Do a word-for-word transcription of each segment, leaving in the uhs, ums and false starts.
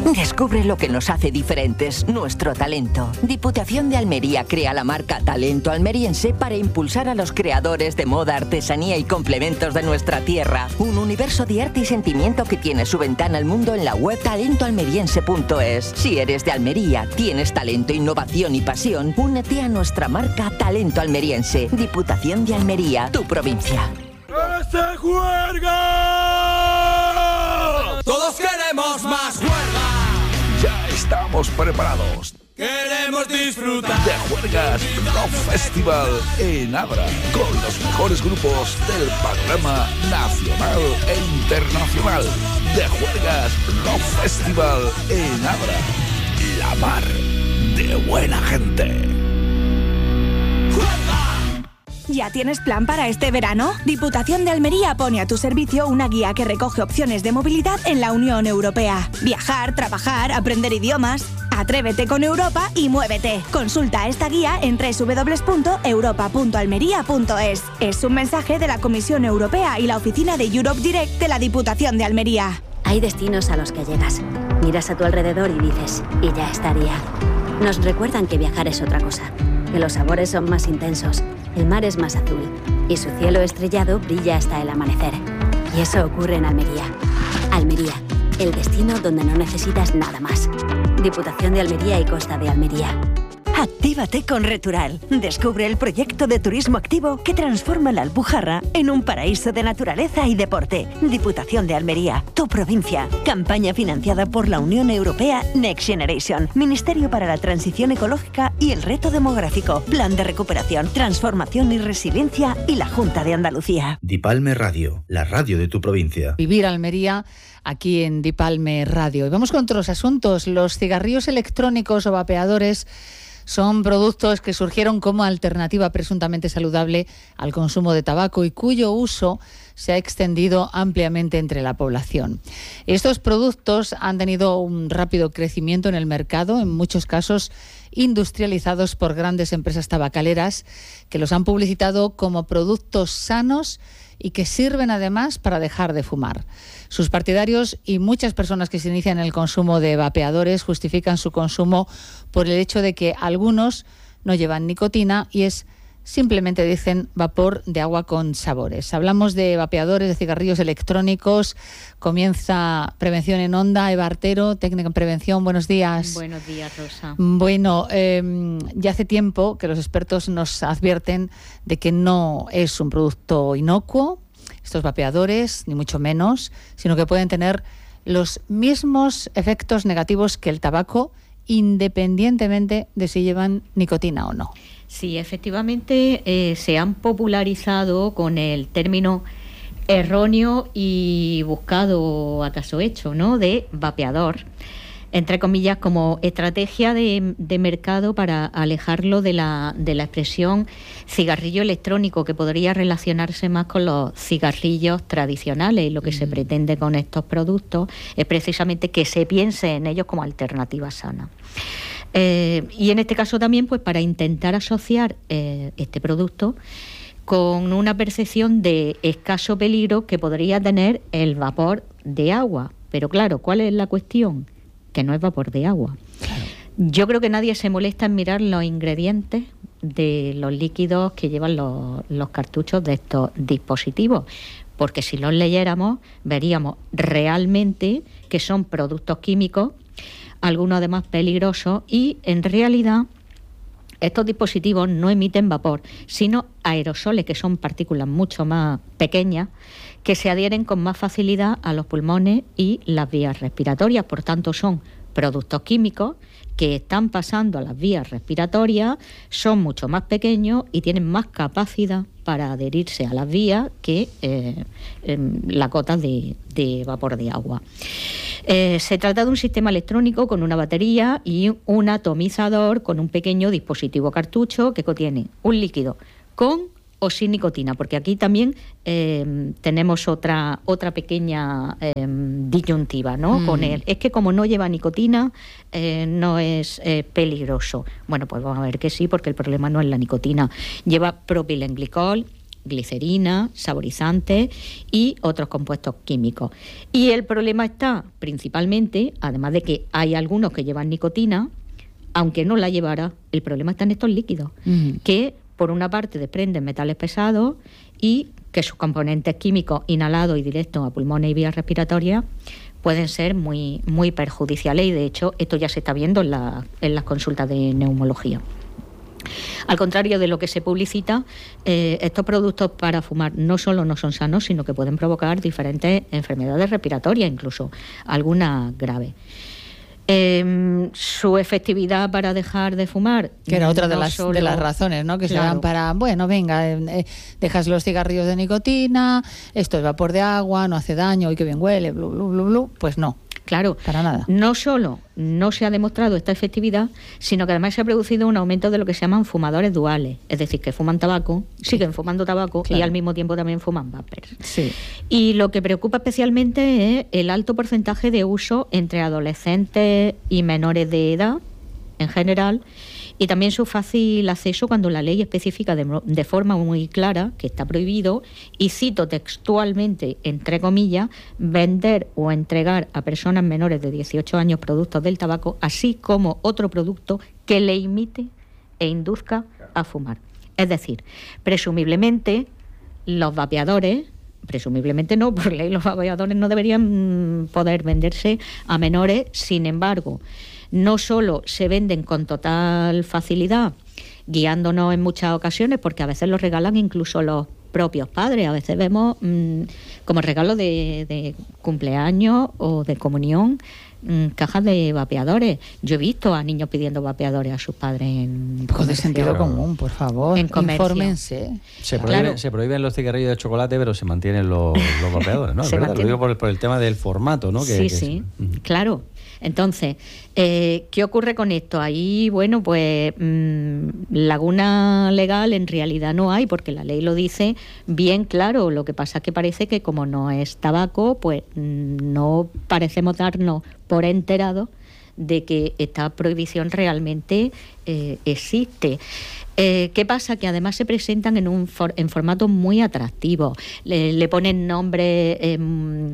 Descubre lo que nos hace diferentes, nuestro talento. Diputación de Almería crea la marca Talento Almeriense para impulsar a los creadores de moda, artesanía y complementos de nuestra tierra. Un universo de arte y sentimiento que tiene su ventana al mundo en la web talento almeriense punto es. Si eres de Almería, tienes talento, innovación y pasión, únete a nuestra marca Talento Almeriense. Diputación de Almería, tu provincia. ¡Ese juerga! ¡Todos queremos más juerga! Ya estamos preparados. ¡Queremos disfrutar! De Juergas Rock Festival en Abra, con los mejores grupos del panorama nacional e internacional. De Juergas Rock Festival en Abra, la mar de buena gente. ¿Ya tienes plan para este verano? Diputación de Almería pone a tu servicio una guía que recoge opciones de movilidad en la Unión Europea. Viajar, trabajar, aprender idiomas. Atrévete con Europa y muévete. Consulta esta guía en doble u doble u doble u punto europa punto almería punto es. Es un mensaje de la Comisión Europea y la oficina de Europe Direct de la Diputación de Almería. Hay destinos a los que llegas. Miras a tu alrededor y dices, y ya estaría. Nos recuerdan que viajar es otra cosa. Que los sabores son más intensos, el mar es más azul y su cielo estrellado brilla hasta el amanecer. Y eso ocurre en Almería. Almería, el destino donde no necesitas nada más. Diputación de Almería y Costa de Almería. Actívate con Retural. Descubre el proyecto de turismo activo que transforma la Alpujarra en un paraíso de naturaleza y deporte. Diputación de Almería, tu provincia. Campaña financiada por la Unión Europea Next Generation, Ministerio para la Transición Ecológica y el Reto Demográfico, Plan de Recuperación, Transformación y Resiliencia y la Junta de Andalucía. Dipalme Radio, la radio de tu provincia. Vivir Almería aquí en Dipalme Radio. Y vamos con otros asuntos. Los cigarrillos electrónicos o vapeadores son productos que surgieron como alternativa presuntamente saludable al consumo de tabaco y cuyo uso se ha extendido ampliamente entre la población. Estos productos han tenido un rápido crecimiento en el mercado, en muchos casos industrializados por grandes empresas tabacaleras que los han publicitado como productos sanos y que sirven además para dejar de fumar. Sus partidarios y muchas personas que se inician en el consumo de vapeadores justifican su consumo por el hecho de que algunos no llevan nicotina y es simplemente, dicen, vapor de agua con sabores. Hablamos de vapeadores, de cigarrillos electrónicos. Comienza Prevención en Onda. Eva Artero, técnica en prevención. Buenos días. Buenos días, Rosa. Bueno, eh, ya hace tiempo que los expertos nos advierten de que no es un producto inocuo, estos vapeadores, ni mucho menos, sino que pueden tener los mismos efectos negativos que el tabaco, independientemente de si llevan nicotina o no. Sí, efectivamente eh, se han popularizado con el término erróneo y buscado, acaso hecho, ¿no?, de vapeador, entre comillas, como estrategia de, de mercado para alejarlo de la, de la expresión cigarrillo electrónico, que podría relacionarse más con los cigarrillos tradicionales. Y lo que mm. se pretende con estos productos es precisamente que se piense en ellos como alternativa sana. Eh, y en este caso también, pues, para intentar asociar eh, este producto con una percepción de escaso peligro que podría tener el vapor de agua. Pero claro, ¿cuál es la cuestión? Que no es vapor de agua. Claro. Yo creo que nadie se molesta en mirar los ingredientes de los líquidos que llevan los, los cartuchos de estos dispositivos, porque si los leyéramos veríamos realmente que son productos químicos, algunos además peligrosos, y en realidad estos dispositivos no emiten vapor, sino aerosoles, que son partículas mucho más pequeñas que se adhieren con más facilidad a los pulmones y las vías respiratorias. Por tanto, son productos químicos que están pasando a las vías respiratorias, son mucho más pequeños y tienen más capacidad para adherirse a las vías que eh, eh, las gotas de, de vapor de agua. Eh, se trata de un sistema electrónico con una batería y un atomizador con un pequeño dispositivo cartucho que contiene un líquido con o sin nicotina, porque aquí también eh, tenemos otra otra pequeña eh, disyuntiva, ¿no? Mm. Con él. Es que como no lleva nicotina, eh, no es eh, peligroso. Bueno, pues vamos a ver que sí, porque el problema no es la nicotina. Lleva propilenglicol, glicerina, saborizantes y otros compuestos químicos. Y el problema está principalmente, además de que hay algunos que llevan nicotina, aunque no la llevara, el problema está en estos líquidos, uh-huh. que por una parte desprenden metales pesados y que sus componentes químicos inhalados y directos a pulmones y vías respiratorias pueden ser muy, muy perjudiciales, y de hecho esto ya se está viendo en, la, en las consultas de neumología. Al contrario de lo que se publicita, eh, estos productos para fumar no solo no son sanos, sino que pueden provocar diferentes enfermedades respiratorias, incluso algunas graves. Eh, su efectividad para dejar de fumar, que era otra no de las solo, de las razones, ¿no? Que claro. se dan para, bueno, venga, eh, dejas los cigarrillos de nicotina, esto es vapor de agua, no hace daño, y que bien huele, blu, blu, blu, blu. Pues no. Claro, para nada. No solo no se ha demostrado esta efectividad, sino que además se ha producido un aumento de lo que se llaman fumadores duales, es decir, que fuman tabaco, sí. siguen fumando tabaco claro. y al mismo tiempo también fuman vapers. Sí. Y lo que preocupa especialmente es el alto porcentaje de uso entre adolescentes y menores de edad, en general, y también su fácil acceso cuando la ley especifica de, de forma muy clara que está prohibido, y cito textualmente, entre comillas, vender o entregar a personas menores de dieciocho años productos del tabaco, así como otro producto que le imite e induzca a fumar. Es decir, presumiblemente los vapeadores, presumiblemente no, por ley los vapeadores no deberían poder venderse a menores, sin embargo, no solo se venden con total facilidad, guiándonos en muchas ocasiones, porque a veces los regalan incluso los propios padres. A veces vemos mmm, como regalo de, de cumpleaños o de comunión mmm, cajas de vapeadores. Yo he visto a niños pidiendo vapeadores a sus padres en un poco de sentido común, por favor, en comercio. Infórmense. Se prohíben, claro. se prohíben los cigarrillos de chocolate, pero se mantienen los, los vapeadores, ¿no? Es verdad, lo digo por el, por el tema del formato, ¿no? Que, sí, que sí, es, uh-huh. claro. Entonces, eh, ¿qué ocurre con esto? Ahí, bueno, pues mmm, laguna legal en realidad no hay, porque la ley lo dice bien claro. Lo que pasa es que parece que como no es tabaco, pues no parecemos darnos por enterados de que esta prohibición realmente eh, existe. Eh, ¿Qué pasa? Que además se presentan en un for- en formato muy atractivo. Le, le ponen nombres... Eh,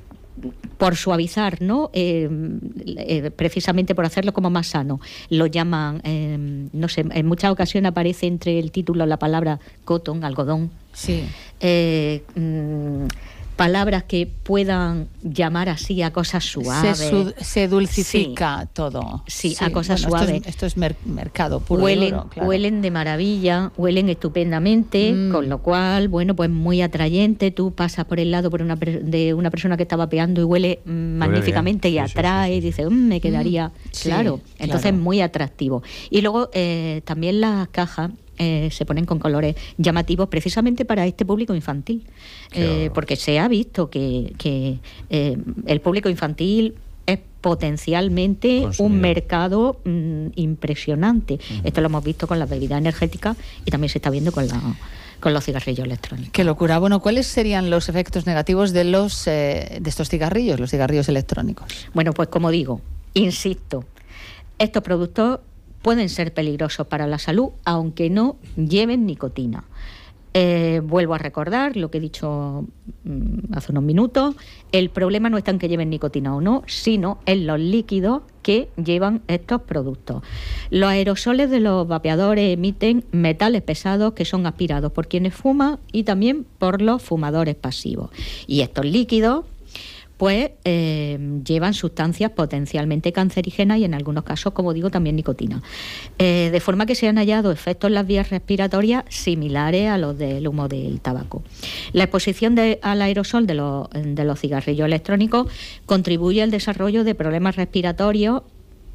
por suavizar, ¿no? Eh, eh, precisamente por hacerlo como más sano. Lo llaman, eh, no sé, en muchas ocasiones aparece entre el título la palabra cotton, algodón. Sí. Eh, mmm, palabras que puedan llamar así a cosas suaves. Se, su- se dulcifica sí. todo. Sí, sí, a cosas bueno, suaves. Esto es, esto es mer- mercado puro. Huelen, y duro, claro. huelen de maravilla, huelen estupendamente, mm. con lo cual, bueno, pues muy atrayente. Tú pasas por el lado por una per- de una persona que está vapeando y huele mm, magníficamente y sí, atrae, sí, sí, sí. y dices, mmm, me quedaría, mm. claro. Sí, entonces, claro. muy atractivo. Y luego eh, también las cajas Eh, se ponen con colores llamativos precisamente para este público infantil, eh, porque se ha visto que, que eh, el público infantil es potencialmente consumidor. Un mercado mmm, impresionante. Uh-huh. Esto lo hemos visto con las bebidas energéticas y también se está viendo con la con los cigarrillos electrónicos. Qué locura. Bueno, ¿cuáles serían los efectos negativos de los eh, de estos cigarrillos, los cigarrillos electrónicos? Bueno, pues como digo, insisto, estos productos pueden ser peligrosos para la salud, aunque no lleven nicotina. Eh, vuelvo a recordar lo que he dicho mmm, hace unos minutos. El problema no está en que lleven nicotina o no, sino en los líquidos que llevan estos productos. Los aerosoles de los vapeadores emiten metales pesados que son aspirados por quienes fuman y también por los fumadores pasivos. Y estos líquidos pues eh, llevan sustancias potencialmente cancerígenas y en algunos casos, como digo, también nicotina. Eh, de forma que se han hallado efectos en las vías respiratorias similares a los del humo del tabaco. La exposición de, al aerosol de los, de los cigarrillos electrónicos contribuye al desarrollo de problemas respiratorios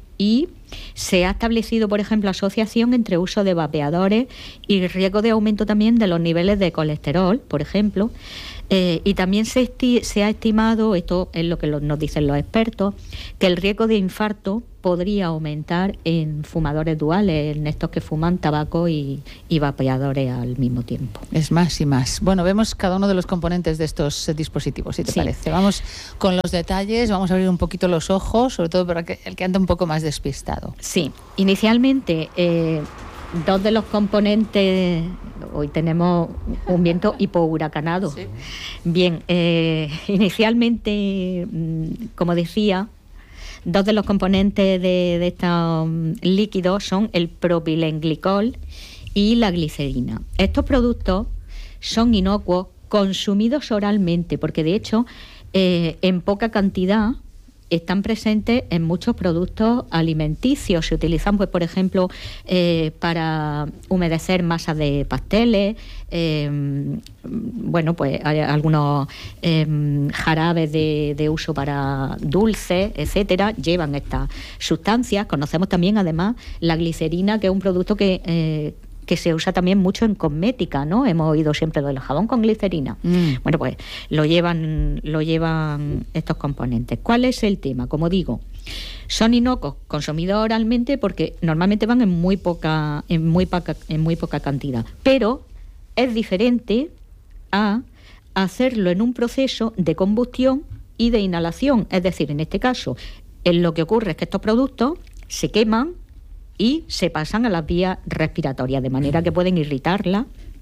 y se ha establecido, por ejemplo, asociación entre uso de vapeadores y riesgo de aumento también de los niveles de colesterol, por ejemplo. Eh, y también se, esti- se ha estimado, esto es lo que lo, nos dicen los expertos, que el riesgo de infarto podría aumentar en fumadores duales, en estos que fuman tabaco y, y vapeadores al mismo tiempo. Es más y más. Bueno, vemos cada uno de los componentes de estos dispositivos, si te sí. parece. Vamos con los detalles, vamos a abrir un poquito los ojos, sobre todo para que, el que anda un poco más despistado. Sí, inicialmente... Eh, dos de los componentes, hoy tenemos un viento hipohuracanado. Sí. Bien, eh, inicialmente, como decía, dos de los componentes de, de estos líquidos son el propilenglicol y la glicerina. Estos productos son inocuos consumidos oralmente, porque de hecho eh, en poca cantidad están presentes en muchos productos alimenticios. Se utilizan, pues, por ejemplo, eh, para humedecer masas de pasteles, eh, bueno, pues hay algunos eh, jarabes de, de uso para dulces, etcétera, llevan estas sustancias. Conocemos también, además, la glicerina, que es un producto que eh, que se usa también mucho en cosmética, ¿no? Hemos oído siempre lo del jabón con glicerina. Mm. Bueno, pues lo llevan, lo llevan estos componentes. ¿Cuál es el tema? Como digo, son inocuos consumidos oralmente porque normalmente van en muy poca, en muy poca, en muy poca cantidad. Pero es diferente a hacerlo en un proceso de combustión y de inhalación. Es decir, en este caso, en lo que ocurre es que estos productos se queman y se pasan a las vías respiratorias, de manera que pueden irritarla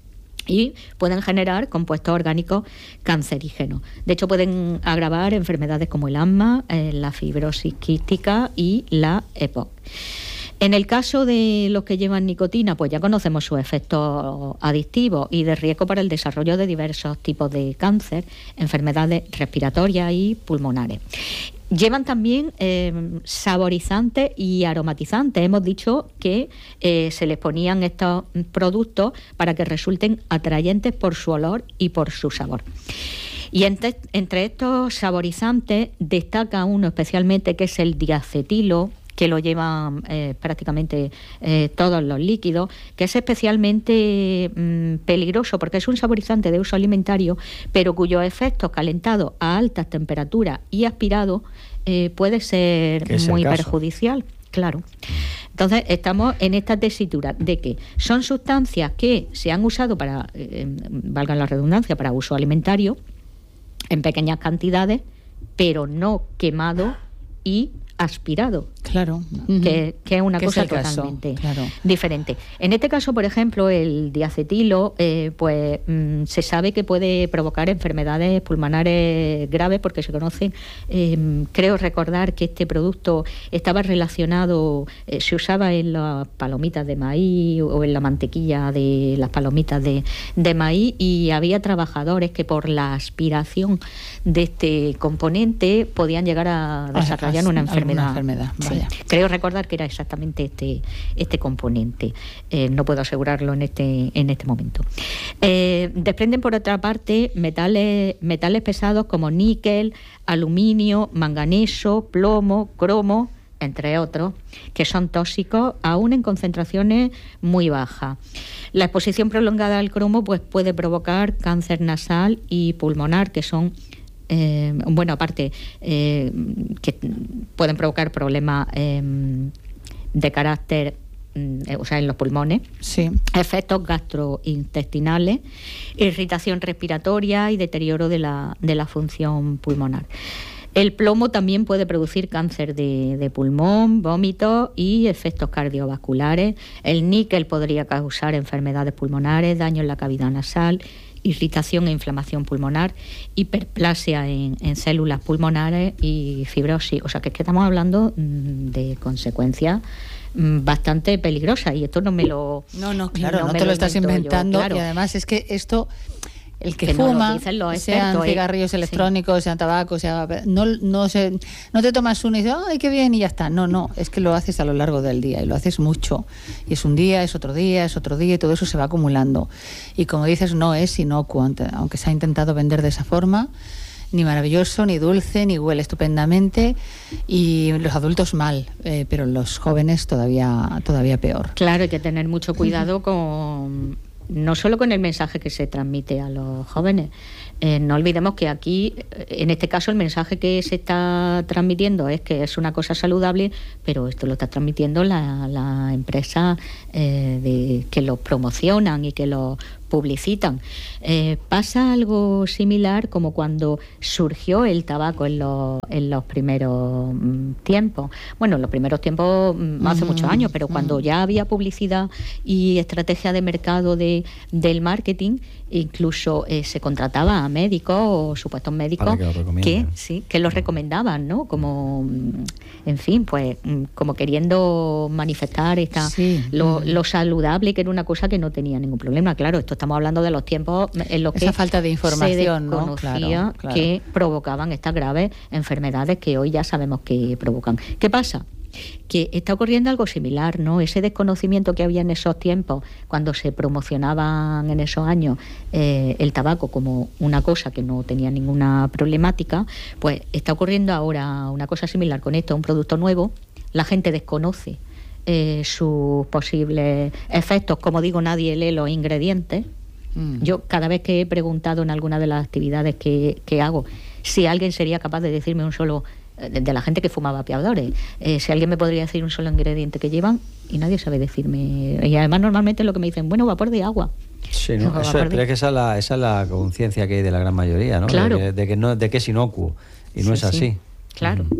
y pueden generar compuestos orgánicos cancerígenos. De hecho, pueden agravar enfermedades como el asma, eh, la fibrosis quística y la E P O C. En el caso de los que llevan nicotina, pues ya conocemos sus efectos adictivos y de riesgo para el desarrollo de diversos tipos de cáncer, enfermedades respiratorias y pulmonares. Llevan también eh, saborizantes y aromatizantes. Hemos dicho que eh, se les ponían estos productos para que resulten atrayentes por su olor y por su sabor. Y entre, entre estos saborizantes destaca uno especialmente, que es el diacetilo, que lo llevan eh, prácticamente eh, todos los líquidos, que es especialmente mmm, peligroso porque es un saborizante de uso alimentario, pero cuyos efectos calentados a altas temperaturas y aspirados eh, puede ser muy perjudicial. Claro. Entonces, estamos en esta tesitura de que son sustancias que se han usado para, eh, valga la redundancia, para uso alimentario, en pequeñas cantidades, pero no quemado y aspirado. Claro. Que, que es una cosa es totalmente claro. diferente. En este caso, por ejemplo, el diacetilo, eh, pues mmm, se sabe que puede provocar enfermedades pulmonares graves porque se conocen, eh, creo recordar que este producto estaba relacionado, eh, se usaba en las palomitas de maíz o en la mantequilla de las palomitas de, de maíz, y había trabajadores que por la aspiración de este componente podían llegar a desarrollar ah, una enfermedad. Una enfermedad. Sí. Creo recordar que era exactamente este este componente. Eh, no puedo asegurarlo en este en este momento. Eh, desprenden, por otra parte, metales metales pesados como níquel, aluminio, manganeso, plomo, cromo, entre otros, que son tóxicos aún en concentraciones muy bajas. La exposición prolongada al cromo, pues, puede provocar cáncer nasal y pulmonar, que son Eh, bueno, aparte eh, que pueden provocar problemas eh, de carácter, eh, o sea, en los pulmones, sí. efectos gastrointestinales, irritación respiratoria y deterioro de la, de la función pulmonar. El plomo también puede producir cáncer de, de pulmón, vómitos y efectos cardiovasculares. El níquel podría causar enfermedades pulmonares, daño en la cavidad nasal, irritación e inflamación pulmonar, hiperplasia en, en células pulmonares y fibrosis. O sea, que es que estamos hablando de consecuencias bastante peligrosas, y esto no me lo... No, no, claro, no, no te lo, lo estás inventando, yo, claro. Y además es que esto... El que, que fuma, no expertos, sean cigarrillos eh, electrónicos, sí. sean tabaco, sea, no, no, se, no te tomas uno y dices, ¡ay, qué bien! Y ya está. No, no, es que lo haces a lo largo del día y lo haces mucho. Y es un día, es otro día, es otro día y todo eso se va acumulando. Y como dices, no es inocuo, aunque se ha intentado vender de esa forma, ni maravilloso, ni dulce, ni huele estupendamente, y los adultos mal, eh, pero los jóvenes todavía, todavía peor. Claro, hay que tener mucho cuidado con... no solo con el mensaje que se transmite a los jóvenes. Eh, no olvidemos que aquí, en este caso, el mensaje que se está transmitiendo es que es una cosa saludable, pero esto lo está transmitiendo la, la empresa eh, de, que lo promocionan y que lo publicitan. Eh, pasa algo similar como cuando surgió el tabaco en los, en los primeros mm, tiempos. Bueno, en los primeros tiempos mm, hace mm, muchos años, pero mm. cuando ya había publicidad y estrategia de mercado de, del marketing, incluso eh, se contrataba a médicos o supuestos médicos que, que sí que los recomendaban, ¿no? Como, en fin, pues como queriendo manifestar esta sí. lo, lo saludable, que era una cosa que no tenía ningún problema. Claro, esto estamos hablando de los tiempos en los que esa falta de información, se desconocía, ¿no? Claro, claro. que provocaban estas graves enfermedades que hoy ya sabemos que provocan. ¿Qué pasa? Que está ocurriendo algo similar, ¿no? Ese desconocimiento que había en esos tiempos, cuando se promocionaban en esos años eh, el tabaco como una cosa que no tenía ninguna problemática, pues está ocurriendo ahora una cosa similar con esto, un producto nuevo, la gente desconoce eh, sus posibles efectos, como digo, nadie lee los ingredientes. Mm. Yo cada vez que he preguntado en alguna de las actividades que, que hago si alguien sería capaz de decirme un solo, de, de la gente que fuma vapeadores, eh, si alguien me podría decir un solo ingrediente que llevan, y nadie sabe decirme. Y además normalmente lo que me dicen, bueno, vapor de agua. Sí, ¿no? Eso es, pero es que esa es la, esa es la conciencia que hay de la gran mayoría, ¿no? Claro. De que, de que, no, de que es inocuo, y no sí, es así. Sí, claro. Mm.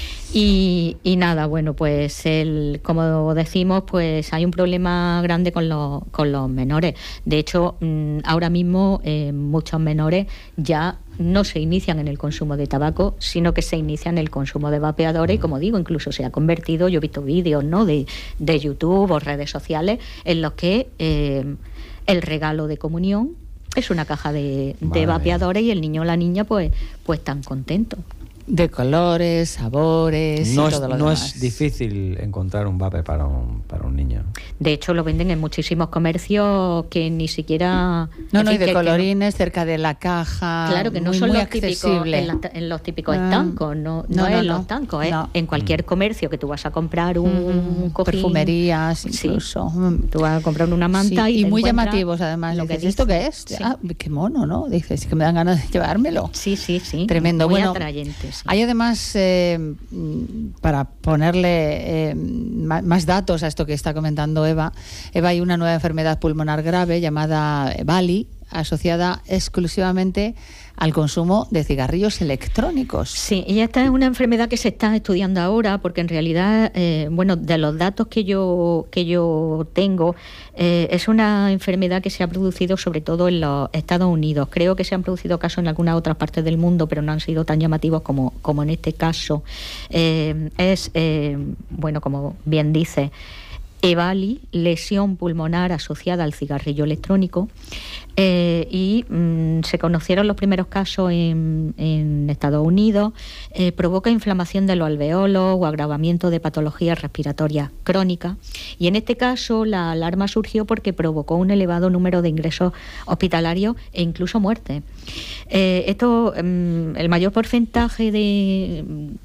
Y, y nada, bueno, pues el, como decimos, pues hay un problema grande con los, con los menores. De hecho, mmm, ahora mismo eh, muchos menores ya no se inician en el consumo de tabaco, sino que se inician en el consumo de vapeadores y, como digo, incluso se ha convertido, yo he visto vídeos, ¿no?, de, de YouTube o redes sociales en los que eh, el regalo de comunión es una caja de, de vale. vapeadores y el niño o la niña pues, pues están contentos. De colores, sabores no y todo es, lo no demás. Es difícil encontrar un vape para un, para un niño. De hecho, lo venden en muchísimos comercios que ni siquiera... No, no, y de que, colorines que no, cerca de la caja. Claro, que no muy, son muy los típicos, en, la, en los típicos ah, estancos, no, no, no, es no, en los no. estancos, es no. en cualquier comercio que tú vas a comprar un mm, cojín. Perfumerías, incluso. Sí. Tú vas a comprar una manta sí, y, y te muy llamativos, además. Lo que dices, ¿esto qué es? Sí. Ah, qué mono, ¿no? Dices, que me dan ganas de llevármelo. Sí, sí, sí. Tremendo. Muy bueno, atrayente, sí. Hay además... Eh, para ponerle eh, más datos a esto que está comentando Eva, Eva, hay una nueva enfermedad pulmonar grave llamada EVALI, asociada exclusivamente al consumo de cigarrillos electrónicos. Sí, y esta es una enfermedad que se está estudiando ahora, porque en realidad, eh, bueno, de los datos que yo que yo tengo, eh, es una enfermedad que se ha producido sobre todo en los Estados Unidos. Creo que se han producido casos en algunas otras partes del mundo, pero no han sido tan llamativos como, como en este caso. Eh, es, eh, bueno, como bien dice, EVALI, lesión pulmonar asociada al cigarrillo electrónico, eh, y mmm, se conocieron los primeros casos en, en Estados Unidos. Eh, provoca inflamación de los alveolos o agravamiento de patologías respiratorias crónicas, y en este caso la alarma surgió porque provocó un elevado número de ingresos hospitalarios e incluso muertes. Eh, esto, mmm, el mayor porcentaje de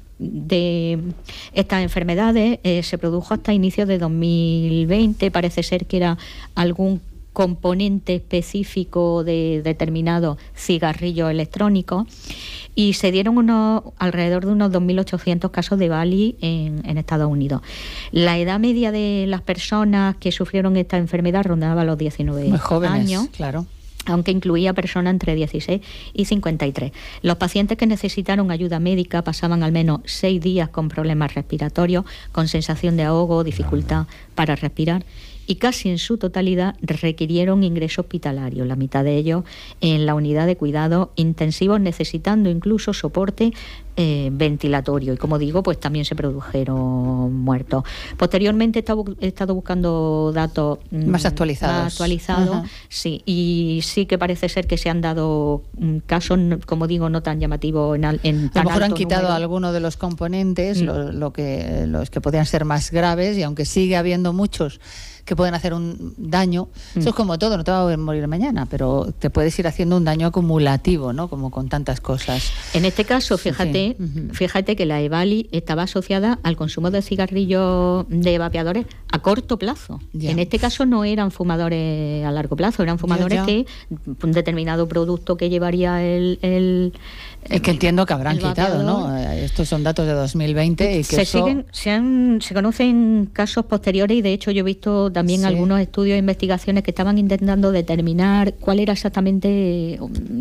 de estas enfermedades eh, se produjo hasta inicios de dos mil veinte. Parece ser que era algún componente específico de determinados cigarrillos electrónicos, y se dieron unos alrededor de unos dos mil ochocientos casos de EVALI en, en Estados Unidos. La edad media de las personas que sufrieron esta enfermedad rondaba los diecinueve Muy jóvenes, años. Claro. Aunque incluía personas entre dieciséis y cincuenta y tres. Los pacientes que necesitaron ayuda médica pasaban al menos seis días con problemas respiratorios, con sensación de ahogo, dificultad para respirar, y casi en su totalidad requirieron ingreso hospitalario, la mitad de ellos en la unidad de cuidados intensivos, necesitando incluso soporte eh, ventilatorio, y como digo, pues también se produjeron muertos. Posteriormente he estado, he estado buscando datos mm, más actualizados, más actualizados sí, y sí que parece ser que se han dado mm, casos, como digo, no tan llamativos en, en tan a lo mejor han alto quitado número. algunos de los componentes, mm. lo, lo que, los que podían ser más graves, y aunque sigue habiendo muchos que pueden hacer un daño, mm. eso es como todo, no te va a morir mañana, pero te puedes ir haciendo un daño acumulativo, ¿no? Como con tantas cosas. En este caso, fíjate, sí. uh-huh. fíjate que la EVALI estaba asociada al consumo de cigarrillos de vapeadores a corto plazo. Ya. En este caso no eran fumadores a largo plazo, eran fumadores ya, ya. que un determinado producto que llevaría el... el es que entiendo que habrán quitado, ¿no? Estos son datos de dos mil veinte y que se eso... siguen, se han, se conocen casos posteriores y de hecho yo he visto también sí. algunos estudios e investigaciones que estaban intentando determinar cuál era exactamente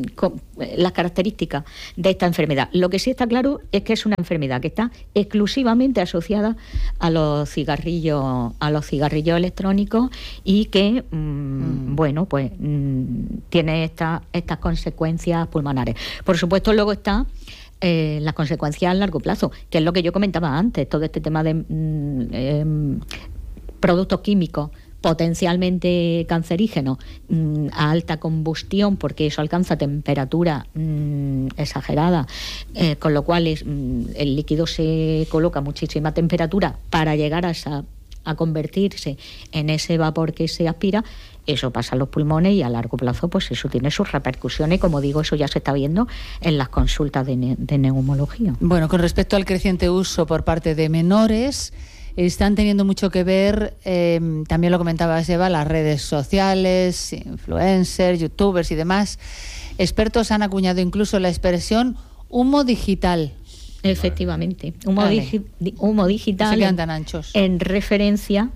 las características de esta enfermedad. Lo que sí está claro es que es una enfermedad que está exclusivamente asociada a los cigarrillos, a los cigarrillos electrónicos y que mmm, mm. bueno, pues mmm, tiene esta, estas consecuencias pulmonares. Por supuesto, luego está eh, las consecuencias a largo plazo, que es lo que yo comentaba antes, todo este tema de mm, eh, productos químicos potencialmente cancerígenos mmm, a alta combustión, porque eso alcanza temperatura mmm, exagerada, eh, con lo cual es, mmm, el líquido se coloca a muchísima temperatura para llegar a esa a convertirse en ese vapor que se aspira. Eso pasa en los pulmones y a largo plazo pues eso tiene sus repercusiones y, como digo, eso ya se está viendo en las consultas de, ne- de neumología. Bueno, con respecto al creciente uso por parte de menores, están teniendo mucho que ver, eh, también lo comentabas, Eva, las redes sociales, influencers, youtubers y demás. Expertos han acuñado incluso la expresión humo digital. Efectivamente, humo, vale. digi- humo digital no se tan anchos. En referencia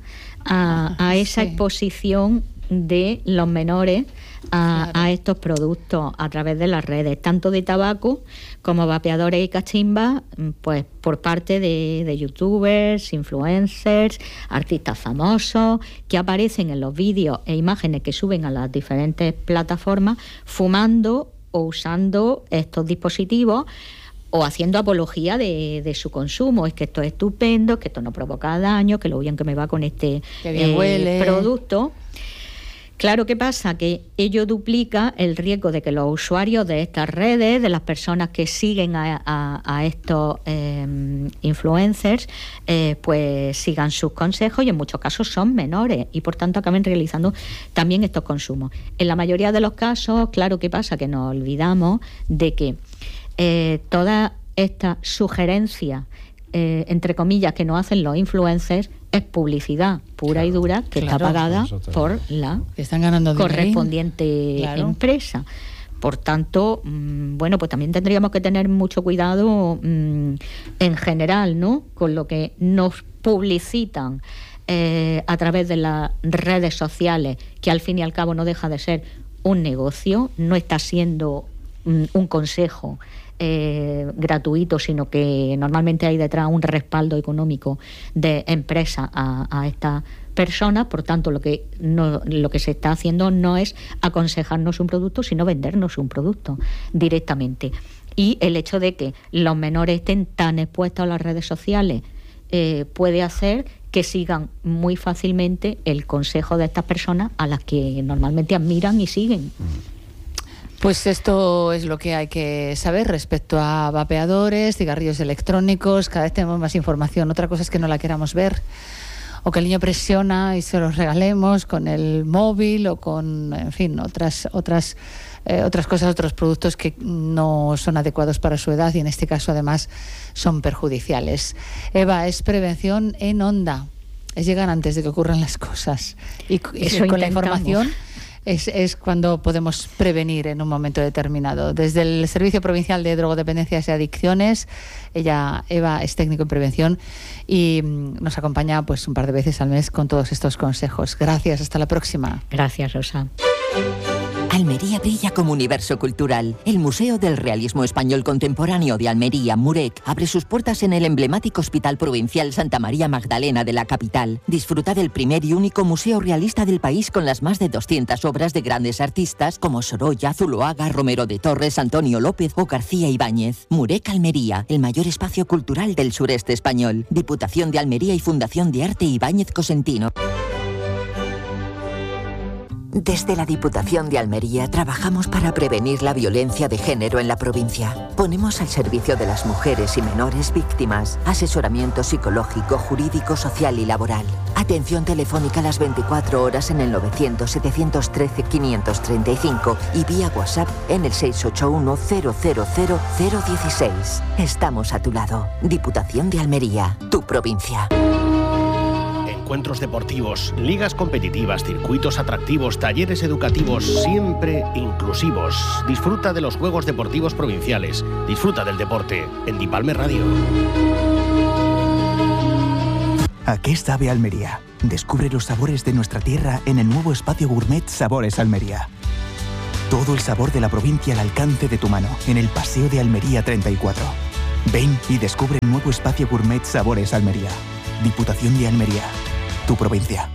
a, a esa sí. exposición de los menores a, claro. a estos productos a través de las redes, tanto de tabaco como vapeadores y cachimbas, pues por parte de, de youtubers, influencers, artistas famosos que aparecen en los vídeos e imágenes que suben a las diferentes plataformas fumando o usando estos dispositivos o haciendo apología de, de su consumo. Es que esto es estupendo, que esto no provoca daño, que lo bien que me va con este eh, producto. Claro, ¿qué pasa? Que ello duplica el riesgo de que los usuarios de estas redes, de las personas que siguen a, a, a estos eh, influencers, eh, pues sigan sus consejos y en muchos casos son menores y por tanto acaben realizando también estos consumos. En la mayoría de los casos, claro, ¿qué pasa? Que nos olvidamos de que Eh, toda esta sugerencia, eh, entre comillas, que nos hacen los influencers es publicidad pura claro, y dura que claro, está pagada por la están ganando correspondiente claro. empresa. Por tanto, mmm, bueno, pues también tendríamos que tener mucho cuidado mmm, en general, ¿no? Con lo que nos publicitan eh, a través de las redes sociales, que al fin y al cabo no deja de ser un negocio, no está siendo mmm, un consejo Eh, gratuito, sino que normalmente hay detrás un respaldo económico de empresa a, a estas personas. Por tanto, lo que no, lo que se está haciendo no es aconsejarnos un producto, sino vendernos un producto directamente. Y el hecho de que los menores estén tan expuestos a las redes sociales eh, puede hacer que sigan muy fácilmente el consejo de estas personas a las que normalmente admiran y siguen. Pues esto es lo que hay que saber respecto a vapeadores, cigarrillos electrónicos. Cada vez tenemos más información. Otra cosa es que no la queramos ver o que el niño presiona y se los regalemos con el móvil o con, en fin, otras otras eh, otras cosas, otros productos que no son adecuados para su edad y en este caso además son perjudiciales. Eva, es prevención en onda. Es llegar antes de que ocurran las cosas y, y Eso con intentamos. la información Es, es cuando podemos prevenir en un momento determinado. Desde el Servicio Provincial de Drogodependencias y Adicciones, ella, Eva, es técnico en prevención y nos acompaña pues un par de veces al mes con todos estos consejos. Gracias, hasta la próxima. Gracias, Rosa. Almería brilla como universo cultural. El Museo del Realismo Español Contemporáneo de Almería, Murec, abre sus puertas en el emblemático Hospital Provincial Santa María Magdalena de la capital. Disfruta del primer y único museo realista del país con las más de doscientas obras de grandes artistas como Sorolla, Zuloaga, Romero de Torres, Antonio López o García Ibáñez. Murec Almería, el mayor espacio cultural del sureste español. Diputación de Almería y Fundación de Arte Ibáñez Cosentino. Desde la Diputación de Almería trabajamos para prevenir la violencia de género en la provincia. Ponemos al servicio de las mujeres y menores víctimas asesoramiento psicológico, jurídico, social y laboral. Atención telefónica las veinticuatro horas en el novecientos, setecientos trece, quinientos treinta y cinco y vía WhatsApp en el seis ocho uno, cero cero cero, cero dieciséis. Estamos a tu lado. Diputación de Almería, tu provincia. En encuentros deportivos, ligas competitivas, circuitos atractivos, talleres educativos, siempre inclusivos. Disfruta de los Juegos Deportivos Provinciales. Disfruta del deporte en Dipalme Radio. ¿A qué sabe Almería? Descubre los sabores de nuestra tierra en el nuevo espacio gourmet Sabores Almería. Todo el sabor de la provincia al alcance de tu mano, en el Paseo de Almería treinta y cuatro. Ven y descubre el nuevo espacio gourmet Sabores Almería. Diputación de Almería, tu provincia.